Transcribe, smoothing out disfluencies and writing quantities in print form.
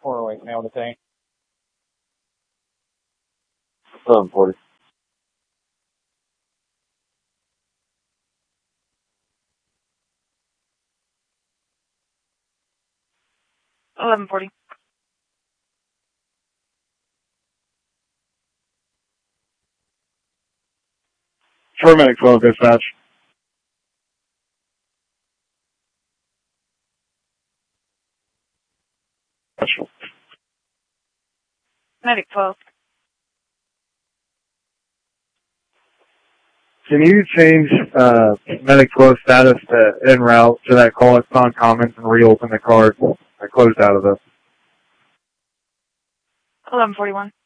408 male detained. 1140. Paramedic 12 dispatch. Medic 12. Can you change Medic 12 status to en route to that call at Sun Commons and reopen the card? I closed out of this. 1141.